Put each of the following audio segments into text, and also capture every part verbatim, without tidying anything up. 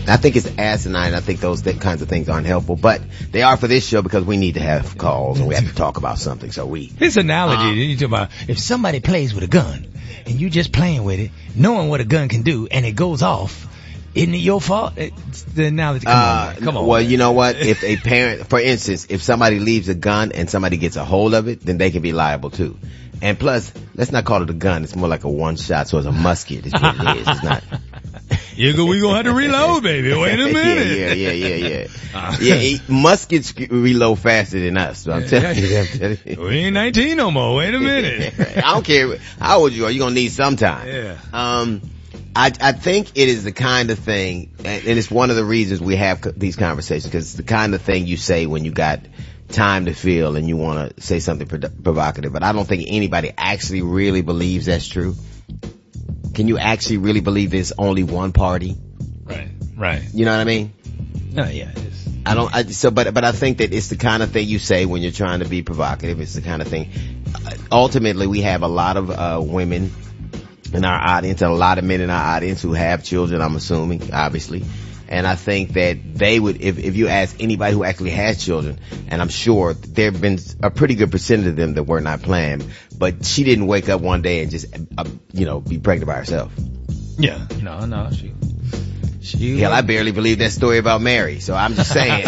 I think it's asinine. I think those th- kinds of things aren't helpful, but they are for this show because we need to have calls and we have to talk about something. So we. This analogy, um, you talk about if somebody plays with a gun and you just playing with it, knowing what a gun can do, and it goes off, isn't it your fault? It's the analogy. Come uh, on, come on. Well, you know what? If a parent, for instance, if somebody leaves a gun and somebody gets a hold of it, then they can be liable too. And plus, let's not call it a gun. It's more like a one shot, so it's a musket. It's what it is. It's not. Yeah, we gonna have to reload, baby. Wait a minute. yeah, yeah, yeah, yeah, yeah. Uh, yeah, it, muskets reload faster than us. So I'm yeah, telling yeah. you. I'm telling you. We ain't nineteen no more. Wait a minute. I don't care how old you are. You're gonna need some time. Yeah. Um, I, I think it is the kind of thing, and it's one of the reasons we have these conversations, because it's the kind of thing you say when you got time to feel and you want to say something pro- provocative. But I don't think anybody actually really believes that's true. Can you actually really believe there's only one party? Right, right. You know what I mean? No, yeah. It's, I don't, I, so, but, but I think that it's the kind of thing you say when you're trying to be provocative. It's the kind of thing, uh, ultimately we have a lot of, uh, women in our audience and a lot of men in our audience who have children, I'm assuming, obviously. And I think that they would, if, if you ask anybody who actually has children, and I'm sure there have been a pretty good percentage of them that were not planned, but she didn't wake up one day and just, uh, you know, be pregnant by herself. Yeah. No, no, she, she. Hell, I barely believe that story about Mary, so I'm just saying.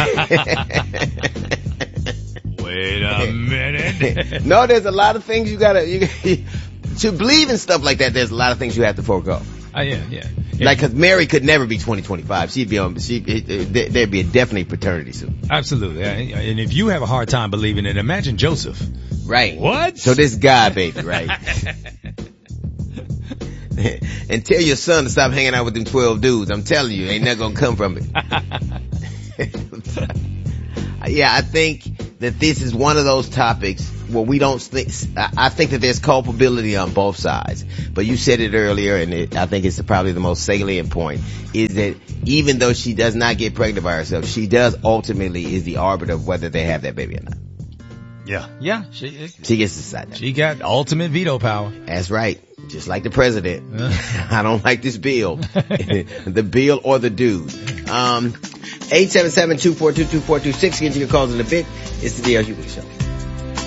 Wait a minute. No, there's a lot of things you gotta, you, to believe in stuff like that, there's a lot of things you have to forego. Oh, yeah, yeah. yeah. Like, cause Mary could never be twenty twenty-five. She'd be on, she, there'd be a definitely paternity soon. Absolutely. And if you have a hard time believing it, imagine Joseph. Right. What? So this guy, baby, right? And tell your son to stop hanging out with them twelve dudes. I'm telling you, ain't nothing gonna come from it. Yeah, I think that this is one of those topics where we don't think, I think that there's culpability on both sides. But you said it earlier, and it, I think it's probably the most salient point, is that even though she does not get pregnant by herself, she does ultimately is the arbiter of whether they have that baby or not. Yeah. Yeah. She, she gets to decide that. She got ultimate veto power. That's right. Just like the president. I don't like this bill. The bill or the dude. Um, eight seven seven, two four two, two four two six. Get to your calls in a bit. It's the D L Hughley Show.